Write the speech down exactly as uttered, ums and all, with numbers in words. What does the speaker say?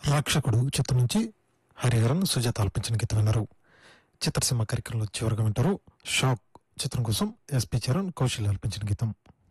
రక్షకుడు చిత్రం నుంచి హరిహరన్ సుజాత ఆలపించిన గీతం విన్నారు. చిత్రసీమ కార్యక్రమంలో చివరిగా వింటారు షాక్ చిత్రం కోసం ఎస్పి చరణ్ కౌశల్ ఆలపించిన గీతం.